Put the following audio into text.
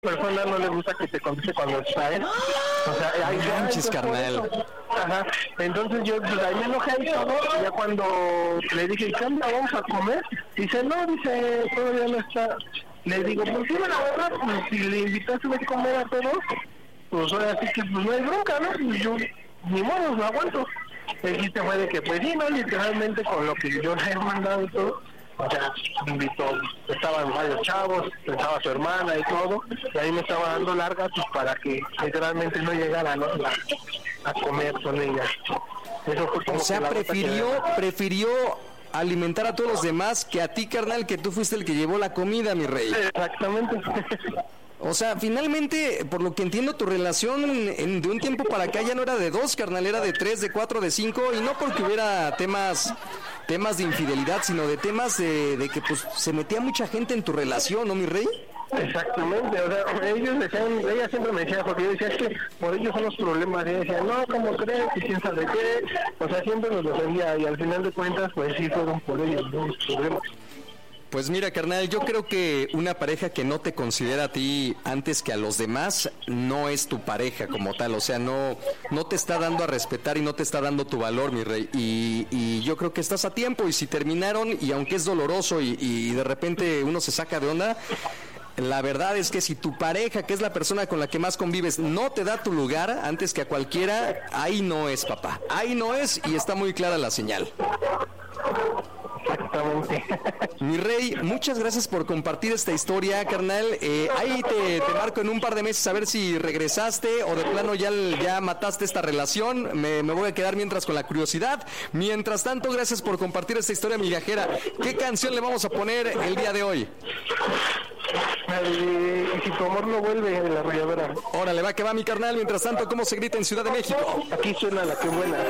persona no le gusta que te conteste cuando está él. O sea, ahí manches, carnal. Ajá. Entonces yo pues, ahí me enojé y todo, y ya cuando le dije, ¿qué onda? ¿Vamos a comer? Dice, no, dice, todavía no está. Le digo, pues sí, la verdad, pues si le invitaste a comer a todos, pues ahora sí que pues no hay bronca, ¿no? Pues yo, ni modo, no aguanto. El chiste fue de que, pues sí, ¿no? Literalmente con lo que yo le he mandado y todo, o sea, invitó, estaban varios chavos, estaba su hermana y todo, y ahí me estaba dando largas pues, para que literalmente no llegara, ¿no? A comer con ella. Eso fue como o sea, que prefirió alimentar a todos los demás que a ti, carnal, que tú fuiste el que llevó la comida, mi rey. Exactamente. O sea, finalmente, por lo que entiendo, tu relación de un tiempo para acá ya no era de 2, carnal, era de 3, de 4, de 5, y no porque hubiera temas de infidelidad, sino de temas de que pues se metía mucha gente en tu relación, ¿no, mi rey? Exactamente, o sea, ellos decían, ella siempre me decía, porque yo decía, es que por ellos son los problemas, y ella decía, no, ¿cómo crees? ¿Y quién sabe qué? O sea, siempre nos defendía, y al final de cuentas, pues sí, fueron por ellos, ¿no? Los problemas. Pues mira, carnal, yo creo que una pareja que no te considera a ti antes que a los demás no es tu pareja como tal, o sea, no te está dando a respetar y no te está dando tu valor, mi rey, y yo creo que estás a tiempo, y si terminaron, y aunque es doloroso y de repente uno se saca de onda, la verdad es que si tu pareja, que es la persona con la que más convives, no te da tu lugar antes que a cualquiera, ahí no es, papá, ahí no es, y está muy clara la señal. Exactamente. Mi rey, muchas gracias por compartir esta historia, carnal. Ahí te marco en un par de meses a ver si regresaste o de plano ya mataste esta relación. Me voy a quedar mientras con la curiosidad. Mientras tanto, gracias por compartir esta historia migajera. ¿Qué canción le vamos a poner el día de hoy? Y si tu amor no vuelve, de La Arrolladora. Órale, va que va, mi carnal. Mientras tanto, ¿cómo se grita en Ciudad de México? Aquí suena La Qué Buena.